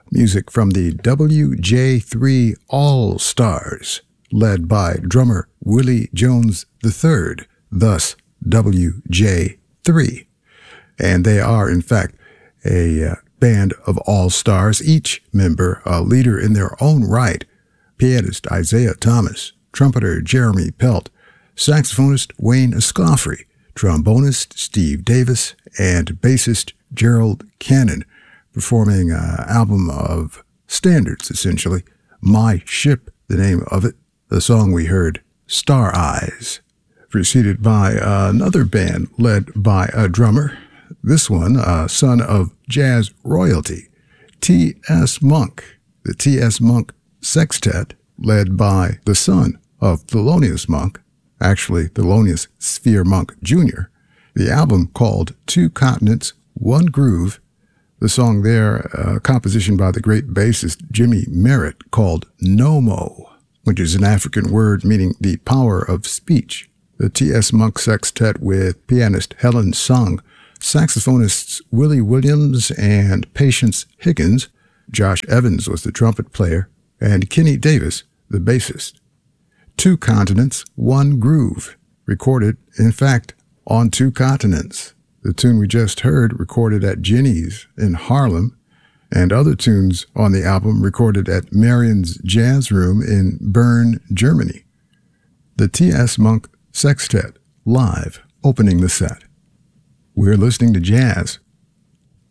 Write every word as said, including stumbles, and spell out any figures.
music from the W J three All-Stars, led by drummer Willie Jones the third, thus W J three. And they are, in fact, a uh, band of all-stars, each member a leader in their own right: pianist Isaiah Thomas, trumpeter Jeremy Pelt, saxophonist Wayne Escoffrey, trombonist Steve Davis, and bassist Gerald Cannon, performing an album of standards, essentially. My Ship, the name of it. The song we heard, Star Eyes, preceded by another band led by a drummer. This one, a son of jazz royalty, T S. Monk. The T S. Monk Sextet, led by the son of Thelonious Monk, actually Thelonious Sphere Monk Junior The album called Two Continents, One Groove. The song there, a composition by the great bassist Jimmy Merritt, called Nomo, which is an African word meaning the power of speech. The T S. Monk Sextet with pianist Helen Sung, saxophonists Willie Williams and Patience Higgins, Josh Evans was the trumpet player, and Kenny Davis, the bassist. Two Continents, One Groove, recorded, in fact, on two continents. The tune we just heard recorded at Jenny's in Harlem, and other tunes on the album recorded at Marion's Jazz Room in Bern, Germany. The T S. Monk Sextet, live, opening the set. We're listening to jazz